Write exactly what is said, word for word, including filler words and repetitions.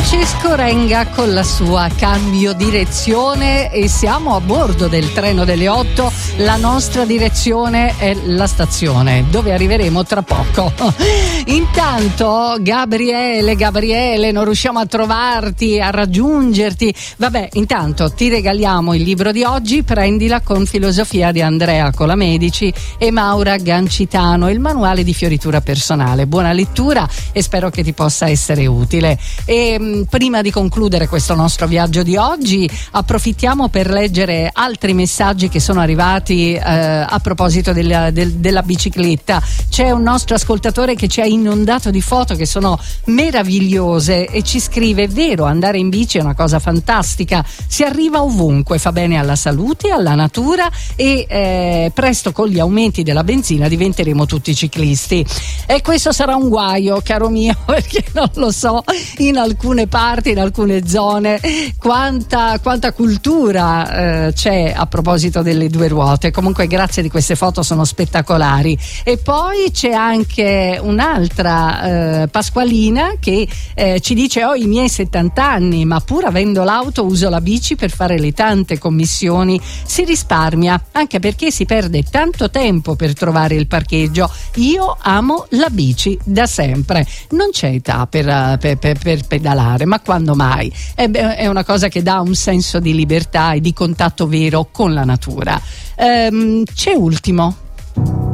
Francesco Renga con la sua Cambio direzione, e siamo a bordo del treno delle otto. La nostra direzione è la stazione dove arriveremo tra poco. Intanto Gabriele, Gabriele, non riusciamo a trovarti, a raggiungerti. Vabbè, intanto ti regaliamo il libro di oggi, Prendila con filosofia, di Andrea Colamedici e Maura Gancitano, il manuale di fioritura personale. Buona lettura e spero che ti possa essere utile. E mh, prima di concludere questo nostro viaggio di oggi, approfittiamo per leggere altri messaggi che sono arrivati eh, a proposito della, del, della bicicletta. C'è un nostro ascoltatore che ci ha inondato di foto che sono meravigliose e ci scrive: è vero, andare in bici è una cosa fantastica, si arriva ovunque, fa bene alla salute, alla natura e eh, presto con gli aumenti della benzina diventeremo tutti ciclisti. E questo sarà un guaio, caro mio, perché non lo so in alcune parti, in alcune zone quanta, quanta cultura eh, c'è a proposito delle due ruote. Comunque grazie di queste foto, sono spettacolari. E poi c'è anche un'altra eh, Pasqualina che eh, ci dice: ho i miei settanta anni ma pur avendo l'auto uso la bici per fare le tante commissioni, si risparmia anche perché si perde tanto tempo per trovare il parcheggio. Io amo la bici da sempre, non c'è età per, per, per, per pedalare, ma quando mai? È, è una cosa che dà un senso di libertà e di contatto vero con la natura. Ehm, c'è ultimo